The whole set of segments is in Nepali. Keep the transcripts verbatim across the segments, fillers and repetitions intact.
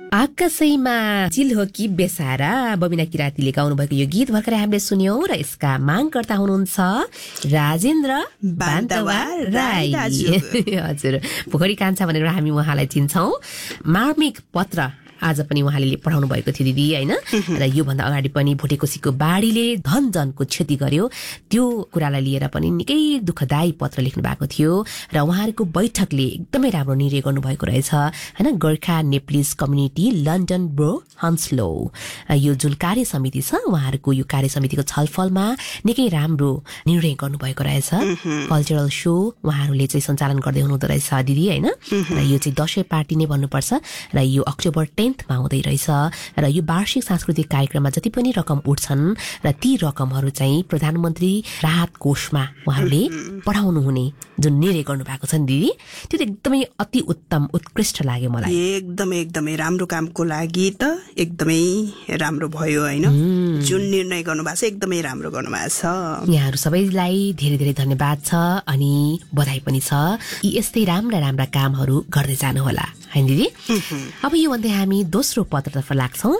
आकाशैमा चिल हो कि बेसारा बबिना किरातीले गाउनु भएको यो गीत भर्खरै हामीले सुन्यौं र यसका मागकर्ता हुनुहुन्छ राजेन्द्र बान्तवा राई। हजुर, पोखरी कान्छा भनेर हामी उहाँलाई चिन्छौं। मार्मिक पत्र आज पनि उहाँले पढाउनु भएको थियो दिदी, हैन? र योभन्दा अगाडि पनि भुटेकोसीको बाढीले धन जनको क्षति गर्यो, त्यो कुरालाई लिएर पनि निकै दुःखदायी पत्र लेख्नु भएको थियो र उहाँहरूको बैठकले एकदमै राम्रो निर्णय गर्नुभएको रहेछ, हैन? Gorkha Nepalese community London bro हन्सलो, यो जुन कार्य समिति छ उहाँहरूको यो कार्य समितिको छलफलमा निकै राम्रो निर्णय गर्नुभएको रहेछ। कल्चरल सो उहाँहरूले चाहिँ सञ्चालन गर्दै हुनुहुँदो रहेछ दिदी, हैन? र यो चाहिँ दशैं पार्टी नै भन्नुपर्छ र यो अक्टोबर टेन्थमा हुँदै रहेछ र यो वार्षिक सांस्कृतिक कार्यक्रममा जति पनि रकम उठ्छन् र ती रकमहरू चाहिँ प्रधानमन्त्री राहत कोषमा उहाँहरूले पठाउनु हुने जुन निर्णय गर्नु भएको छ नि दिदी, त्यो एकदमै अति उत्तम उत्कृष्ट लाग्यो मलाई। एकदमै एकदमै राम्रो कामको लागि त एकदमै राम्रो भयो, हैन? जुन निर्णय गर्नुभएको छ एकदमै राम्रो गर्नुभएको छ। यहाँहरू सबैलाई धेरै धेरै धन्यवाद छ अनि बधाई पनि छ। यी यस्तै राम्रा राम्रा कामहरू गर्दै जानु होला, हैन दिदी? अब यो भन्दै हामी दोस्रो पत्रतर्फ लाग्छौं।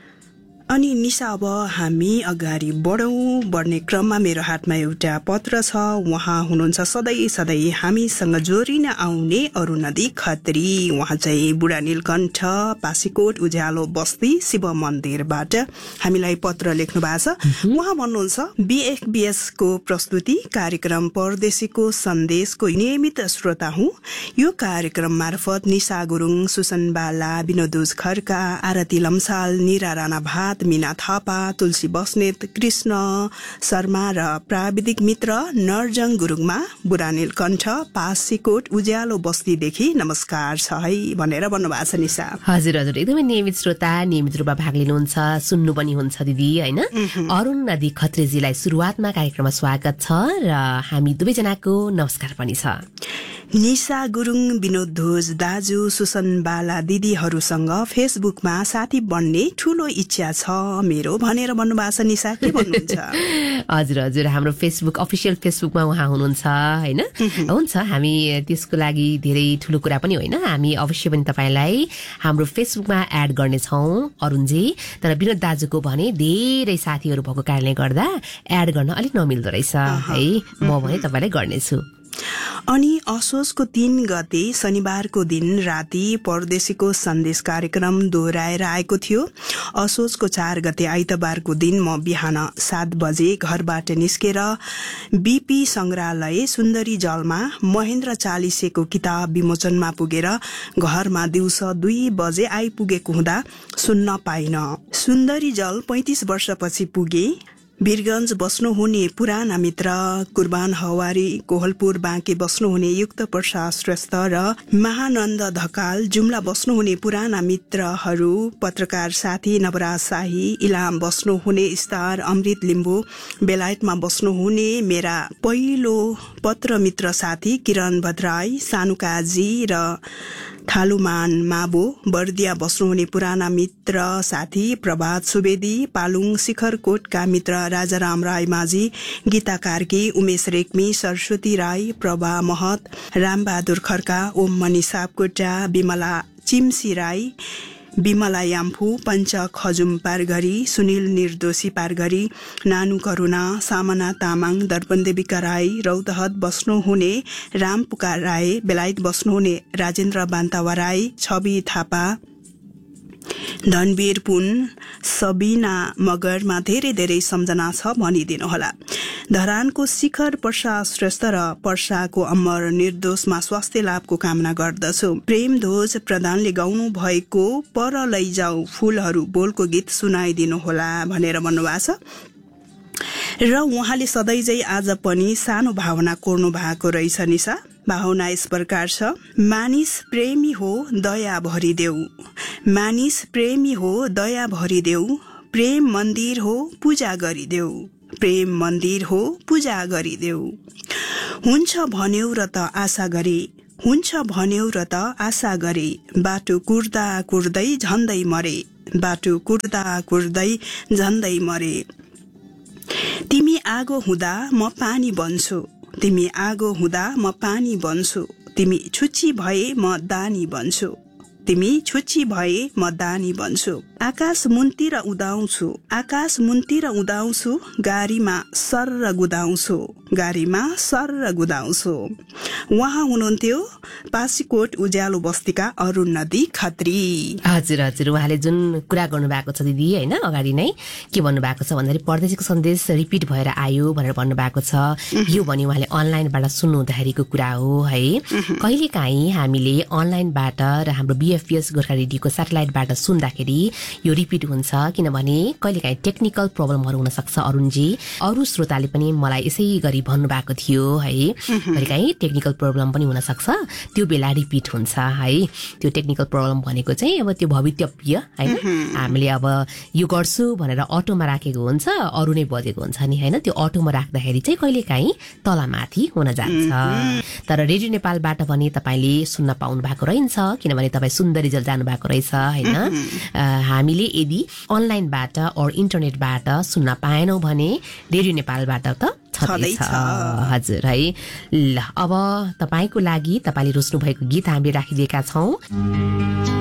अनि निशा, अब हामी अगाडि बढौं। बढ्ने क्रममा मेरो हातमा एउटा पत्र छ। उहाँ हुनुहुन्छ सधैँ सधैँ हामीसँग जोडिन आउने अरुणदी खत्री। उहाँ चाहिँ बुढा नीलकण्ठ पासीकोट उज्यालो बस्ती शिव मन्दिरबाट हामीलाई पत्र लेख्नु भएको छ। उहाँ भन्नुहुन्छ बीएफबीएस को प्रस्तुति कार्यक्रम परदेशीको सन्देशको नियमित श्रोता हुँ। यो कार्यक्रम मार्फत निशा गुरुङ, सुसन बाला, विनोदोज खड्का, आरती लम्साल, निरा राणा भात, मीना थापा, तुलसी बस्नेत, कृष्ण शर्मा र प्राविधिक मित्र नरजङ गुरुङमा बुढा नीलकण्ठ पासीकोट उज्यालो बस्तीदेखि नमस्कार छ है भनेर भन्नुभएको छ निशा। हजुर हजुर, एकदमै नियमित श्रोता, नियमित रूपमा भाग लिनुहुन्छ, सुन्नु पनि हुन्छ दिदी, हैन? अरुण नदी खत्रीजीलाई सुरुवातमा कार्यक्रममा स्वागत छ र हामी दुवैजनाको नमस्कार पनि छ। निशा गुरुङ, विनोद ध्वज दाजु, सुसन बाला दिदीहरूसँग फेसबुकमा साथी बन्ने ठूलो इच्छा छ मेरो भनेर भन्नुभएको छ निशा। के भन्नुहुन्छ? हजुर हजुर, हाम्रो फेसबुक अफिसियल फेसबुकमा उहाँ हुनुहुन्छ, हैन? हुन्छ, हामी त्यसको लागि धेरै ठूलो कुरा पनि होइन, हामी अवश्य पनि तपाईलाई हाम्रो फेसबुकमा एड गर्नेछौँ अरुणजी। तर विनोद दाजुको भने धेरै साथीहरू भएको कारणले गर्दा एड गर्न अलिक नमिल्दो रहेछ है, म भने तपाईलाई गर्नेछु। अनि असोजको तीन गते शनिबारको दिन राति परदेशीको सन्देश कार्यक्रम दोहोऱ्याएर आएको थियो। असोजको चार गते आइतबारको दिन म बिहान सात बजे घरबाट निस्केर बीपी संग्रहालय सुन्दरी जलमा महेन्द्र चालिसेको किताब विमोचनमा पुगेर घरमा दिउँसो दुई बजे आइपुगेको हुँदा सुन्न पाइन। सुन्दरी जल पैंतीस वर्षपछि पुगे। वीरगंज बस्नुहुने पुराना मित्र कुर्बान हवारी, कोहलपुर बाँके बस्नुहुने युक्त प्रसाद श्रेष्ठ र महानन्द ढकाल, जुम्ला बस्नुहुने पुराना मित्रहरू पत्रकार साथी नवराज शाही, इलाम बस्नुहुने स्टार अमृत लिम्बू, बेलायतमा बस्नुहुने मेरा पहिलो पत्र मित्र साथी किरण भद्राई, सानुकाजी र थालुमान माबो, बर्दिया बस्नुहुने पुराना मित्र साथी प्रभात सुवेदी, पालुङ शिखरकोटका मित्र राजाराम राई माझी, गीता कार्की, उमेश रेग्मी, सरस्वती राई, प्रभा महत, रामबहादुर खड्का, ओम मणि सापकोटा, विमला चिम्सी राई, विमला याम्फू, पञ्च खजुम पारघरी, सुनिल निर्दोषी पारघरी, नानु करुणा, सामना तामाङ, दर्पणदेविका राई, रौतहट बस्नुहुने राम पुकार राई, बेलायत बस्नुहुने राजेन्द्र बान्तावा राई, छवि थापा, धनवीर पुन, सबिना मगरमा धेरै धेरै सम्झना छ भनिदिनुहोला। धरानको शिखर प्रसाद श्रेष्ठ र पर्साको अमर निर्दोषमा स्वास्थ्य लाभको कामना गर्दछु। प्रेम ध्वज प्रधानले गाउनु भएको पर लैजाऊ फूलहरू बोलको गीत सुनाइदिनुहोला भनेर भन्नुभएको छ। र उहाँले सधैँझै आज पनि सानो भावना कोर्नु भएको रहेछ निशा। भावना यस प्रकार छ। मानिस प्रेमी हो दया भरिदेऊ, मानिस प्रेमी हो दया भरिदेऊ, प्रेम मन्दिर हो पूजा गरिदेऊ, प्रेम मन्दिर हो पूजा गरिदेऊ। हुन्छ भन्यौ र त आशा गरे, हुन्छ भन्यौ र त आशा गरे, बाटो कुर्दा कुर्दै झन्दै मरे, बाटो कुर्दा कुर्दै झन्दै मरे। तिमी आगो हुँदा म पानी बन्छु, तिमी आगो हुँदा म पानी बन्छु, तिमी छुच्ची भए म दानी बन्छु, तिमी छुच्ची भए म दानी बन्छु। आकाश मुन्तिर उदाउँछु, आकाश मुन्तिर उदाउँछु, गाडीमा सर्र गुदाउँछु, गाडीमा सर्र गुदाउँछु। उहाँ हुनुहुन्थ्यो पासीकोट उज्यालो बस्तीका अरुण नदी खत्री। हजुर हजुर, उहाँले जुन कुरा गर्नु भएको छ दिदी होइन, अगाडि नै के भन्नु भएको छ भन्दाखेरि परदेशीको सन्देश रिपिट भएर आयो भनेर भन्नु भएको छ। यो भने उहाँले अनलाइनबाट सुन्नु हुँदाखेरिको कुरा हो है। कहिलेकाहीँ हामीले अनलाइनबाट र हाम्रो बिएफपिएस गोर्खा रेडियोको सेटेलाइटबाट सुन्दाखेरि यो रिपिट हुन्छ, किनभने कहिलेकाहीँ टेक्निकल प्रब्लमहरू हुन सक्छ। अरुणजी, अरू श्रोताले पनि मलाई यसै गरी भन्नुभएको थियो है, कहिलेकाहीँ टेक्निकल प्रब्लम पनि हुन सक्छ, त्यो बेला रिपिट हुन्छ है। त्यो टेक्निकल प्रब्लम भनेको चाहिँ अब त्यो भवितव्य होइन, हामीले अब यो गर्छु भनेर अटोमा राखेको हुन्छ, अरू नै बजेको हुन्छ नि होइन, त्यो अटोमा राख्दाखेरि चाहिँ कहिलेकाहीँ तलमाथि हुन जान्छ। तर रेडियो नेपालबाट भने तपाईँले सुन्न पाउनु भएको रहेछ, किनभने तपाईँ सुन्दरीजल जानु भएको रहेछ होइन। हामीले यदि अनलाइनबाट अरू इन्टरनेटबाट सुन्न पाएनौँ भने रेडियो नेपालबाट त छँदैछ। हजुर है। ल अब तपाईँको लागि तपाईँले रोज्नु भएको गीत हामीले राखिदिएका छौँ।